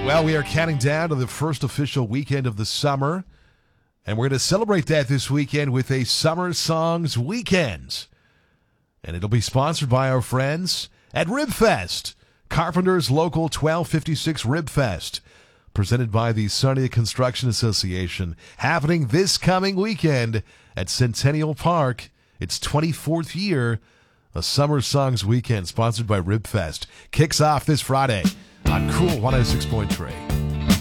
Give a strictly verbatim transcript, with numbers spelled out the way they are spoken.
Well, we are counting down to the first official weekend of the summer, and we're going to celebrate that this weekend with a Summer Songs Weekend. And it'll be sponsored by our friends at Ribfest, Carpenter's local twelve fifty-six Ribfest, presented by the Sarnia Construction Association, happening this coming weekend at Centennial Park. Its twenty-fourth year, a Summer Songs Weekend sponsored by Ribfest, kicks off this Friday on Cool one oh six point three.